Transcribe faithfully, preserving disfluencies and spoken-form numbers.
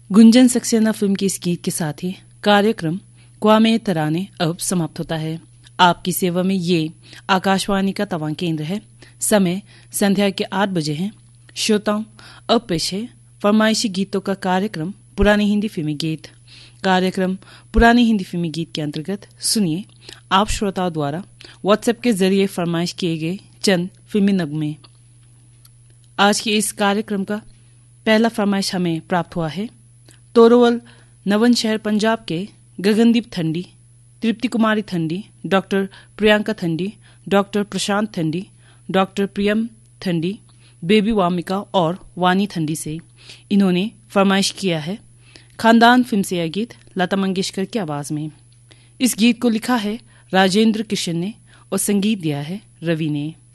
Gunjan Saxena film के इस गीत के साथ ही कार्यक्रम क्वामे तराने अब समाप्त होता है। आपकी सेवा में ये आकाशवाणी का तवांग केंद्र है। समय संध्या के आठ बजे है। श्रोताओं, अब पेश है फरमाइशी गीतों का कार्यक्रम पुरानी हिंदी फिल्मी गीत। कार्यक्रम पुरानी हिंदी फिल्मी गीत के अंतर्गत सुनिए आप श्रोताओं द्वारा व्हाट्सएप के जरिए फरमाइश किए गए चंद फिल्मी नगमे। आज के इस कार्यक्रम का पहला फरमाइश हमें प्राप्त हुआ है तोरोवल नवन शहर पंजाब के गगनदीप ठंडी, तृप्ति कुमारी ठंडी, डॉक्टर प्रियंका ठंडी, डॉक्टर प्रशांत ठंडी, डॉक्टर प्रियम ठंडी, बेबी वामिका और वानी ठंडी से। इन्होंने फरमाइश किया है खानदान फिल्म से यह गीत लता मंगेशकर की आवाज में। इस गीत को लिखा है राजेंद्र किशन ने और संगीत दिया है रवि ने।